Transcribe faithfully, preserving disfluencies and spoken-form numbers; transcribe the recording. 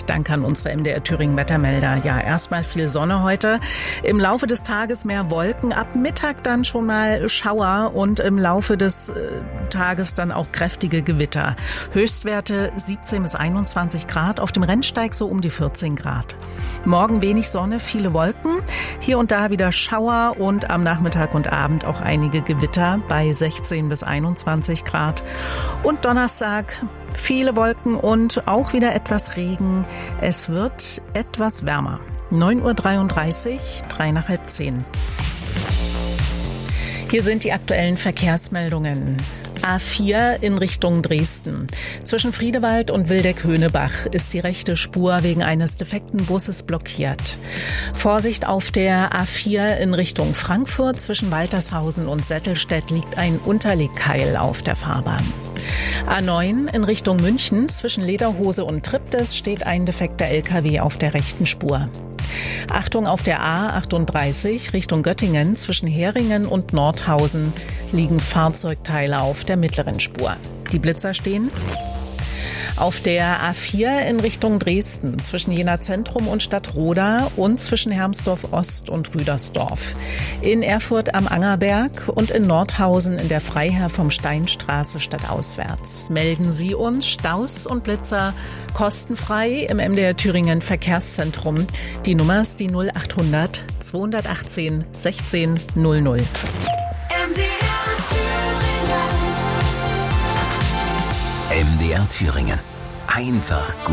Dank an unsere M D R Thüringen Wettermelder. Ja, erstmal viel Sonne heute. Im Laufe des Tages mehr Wolken. Ab Mittag dann schon mal Schauer und im Laufe des äh, Tages dann auch kräftige Gewitter. Höchstwerte siebzehn bis einundzwanzig Grad. Auf dem Rennsteig so um die vierzehn Grad. Morgen wenig Sonne, viele Wolken. Hier und da wieder Schauer und am Nachmittag und Abend auch einige Gewitter bei sechzehn bis einundzwanzig Grad. Und Donnerstag viele Wolken und auch wieder etwas Regen. Es wird etwas wärmer. neun Uhr dreiunddreißig, drei nach halb zehn. Hier sind die aktuellen Verkehrsmeldungen. A vier in Richtung Dresden. Zwischen Friedewald und Wildeck-Höhnebach ist die rechte Spur wegen eines defekten Busses blockiert. Vorsicht auf der A vier in Richtung Frankfurt. Zwischen Waltershausen und Settelstedt liegt ein Unterlegkeil auf der Fahrbahn. A neun in Richtung München. Zwischen Lederhose und Triptis steht ein defekter L K W auf der rechten Spur. Achtung auf der A achtunddreißig Richtung Göttingen. Zwischen Heringen und Nordhausen liegen Fahrzeugteile auf der mittleren Spur. Die Blitzer stehen. Auf der A vier in Richtung Dresden zwischen Jena Zentrum und Stadtroda und zwischen Hermsdorf Ost und Rüdersdorf. In Erfurt am Angerberg und in Nordhausen in der Freiherr vom Steinstraße stadtauswärts. Melden Sie uns Staus und Blitzer kostenfrei im M D R Thüringen Verkehrszentrum. Die Nummer ist die null achthundert zweihundertachtzehn sechzehn null null. M D R Thüringen. M D R Thüringen. Einfach gut.